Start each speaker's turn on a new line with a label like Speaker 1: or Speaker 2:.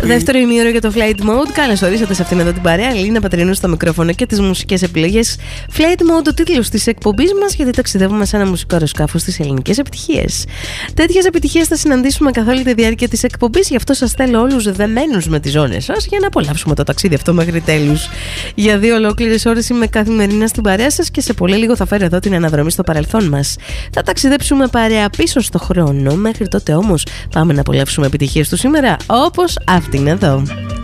Speaker 1: Δεύτερο ημίωρο για το Flight Mode. Καλώς ορίσατε σε αυτήν εδώ την παρέα. Λίνα Πατρινού στο μικρόφωνο και τις μουσικές επιλογές. Flight Mode, ο τίτλος της εκπομπής μας, γιατί ταξιδεύουμε σε ένα μουσικό αεροσκάφο στις ελληνικές επιτυχίες. Τέτοιες επιτυχίες θα συναντήσουμε καθ' όλη τη διάρκεια της εκπομπής. Γι' αυτό σας θέλω όλους δεμένους με τις ζώνες σας για να απολαύσουμε το ταξίδι αυτό μέχρι τέλους. Για 2 ολόκληρες ώρες είμαι καθημερινά στην παρέα σας και σε πολύ λίγο θα φέρω εδώ την αναδρομή στο παρελθόν μας. Θα ταξιδέψουμε παρέα πίσω στο χρόνο. Μέχρι τότε όμως πάμε να απολαύσουμε επιτυχίες του σήμερα, όπως αυτήν εδώ.